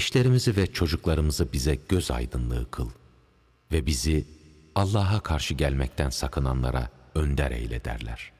eşlerimizi ve çocuklarımızı bize göz aydınlığı kıl ve bizi Allah'a karşı gelmekten sakınanlara önder eyle derler.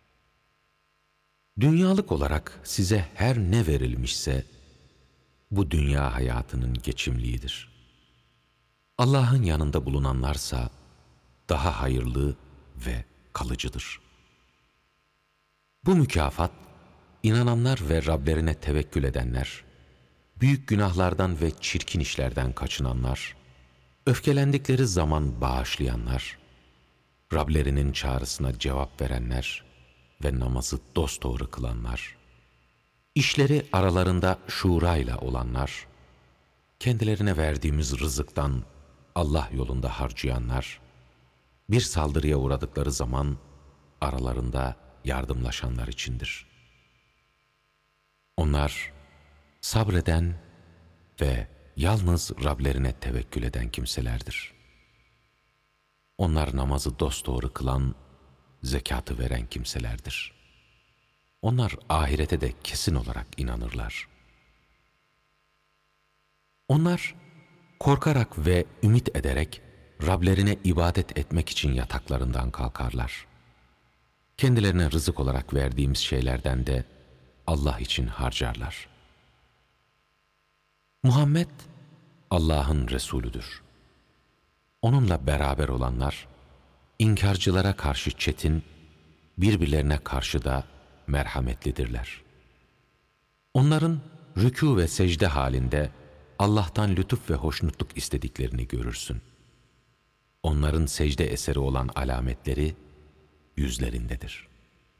Dünyalık olarak size her ne verilmişse, bu dünya hayatının geçimliğidir. Allah'ın yanında bulunanlarsa daha hayırlı ve kalıcıdır. Bu mükafat, inananlar ve Rablerine tevekkül edenler, büyük günahlardan ve çirkin işlerden kaçınanlar, öfkelendikleri zaman bağışlayanlar, Rablerinin çağrısına cevap verenler ve namazı dosdoğru kılanlar, işleri aralarında şuurayla olanlar, kendilerine verdiğimiz rızıktan Allah yolunda harcayanlar, bir saldırıya uğradıkları zaman aralarında yardımlaşanlar içindir. Onlar sabreden ve yalnız Rablerine tevekkül eden kimselerdir. Onlar namazı dosdoğru kılan, zekatı veren kimselerdir. Onlar ahirete de kesin olarak inanırlar. Onlar korkarak ve ümit ederek Rablerine ibadet etmek için yataklarından kalkarlar. Kendilerine rızık olarak verdiğimiz şeylerden de Allah için harcarlar. Muhammed Allah'ın Resulüdür. Onunla beraber olanlar, inkarcılara karşı çetin, birbirlerine karşı da merhametlidirler. Onların rükû ve secde halinde Allah'tan lütuf ve hoşnutluk istediklerini görürsün. Onların secde eseri olan alametleri yüzlerindedir.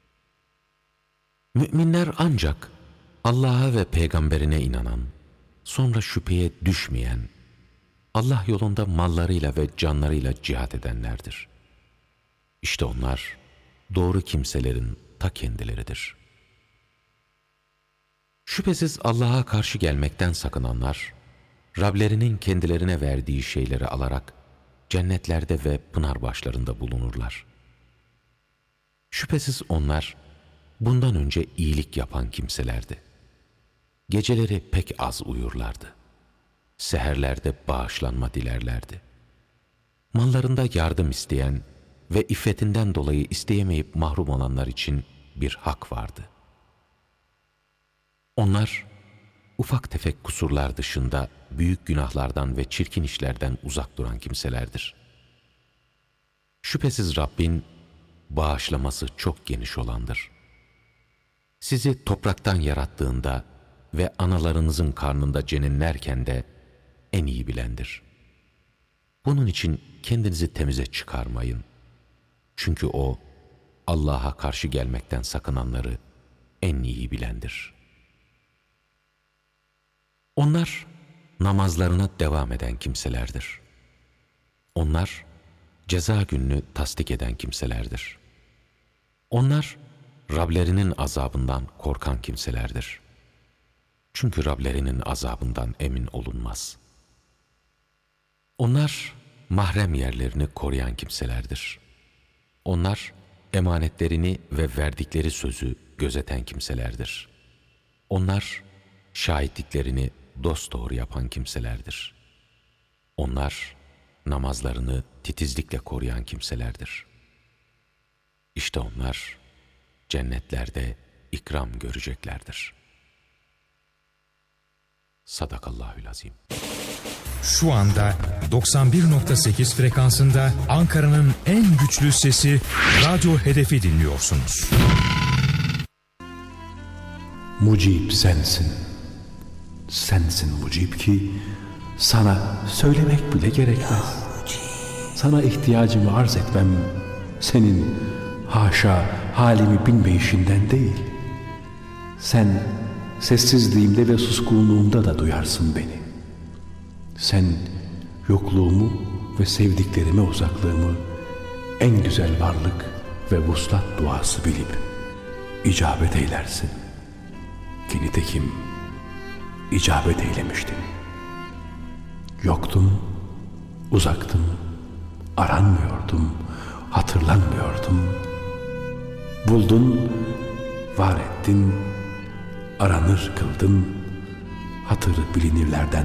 Müminler ancak Allah'a ve peygamberine inanan, sonra şüpheye düşmeyen, Allah yolunda mallarıyla ve canlarıyla cihat edenlerdir. İşte onlar doğru kimselerin ta kendileridir. Şüphesiz Allah'a karşı gelmekten sakınanlar, Rablerinin kendilerine verdiği şeyleri alarak cennetlerde ve pınar başlarında bulunurlar. Şüphesiz onlar bundan önce iyilik yapan kimselerdi. Geceleri pek az uyurlardı. Seherlerde bağışlanma dilerlerdi. Mallarında yardım isteyen ve iffetinden dolayı isteyemeyip mahrum olanlar için bir hak vardı. Onlar ufak tefek kusurlar dışında büyük günahlardan ve çirkin işlerden uzak duran kimselerdir. Şüphesiz Rabbin bağışlaması çok geniş olandır. Sizi topraktan yarattığında ve analarınızın karnında ceninlerken de en iyi bilendir. Bunun için kendinizi temize çıkarmayın. Çünkü O, Allah'a karşı gelmekten sakınanları en iyi bilendir. Onlar namazlarına devam eden kimselerdir. Onlar ceza gününü tasdik eden kimselerdir. Onlar Rablerinin azabından korkan kimselerdir. Çünkü Rablerinin azabından emin olunmaz. Onlar mahrem yerlerini koruyan kimselerdir. Onlar emanetlerini ve verdikleri sözü gözeten kimselerdir. Onlar şahitliklerini dosdoğru yapan kimselerdir. Onlar namazlarını titizlikle koruyan kimselerdir. İşte onlar cennetlerde ikram göreceklerdir. Sadakallahü'l-Azim. Şu anda 91.8 frekansında Ankara'nın en güçlü sesi Radyo Hedef'i dinliyorsunuz. Mucib sensin. Sensin mucib ki sana söylemek bile gerekmez. Sana ihtiyacımı arz etmem senin haşa halimi bilmeyişinden değil. Sen sessizliğimde ve suskunluğumda da duyarsın beni. Sen yokluğumu ve sevdiklerime uzaklığımı en güzel varlık ve vuslat duası bilip icabet eylersin. Ki nitekim icabet eylemiştin. Yoktum, uzaktım, aranmıyordum, hatırlanmıyordum. Buldun, var ettin, aranır kıldın, hatırı bilinirlerden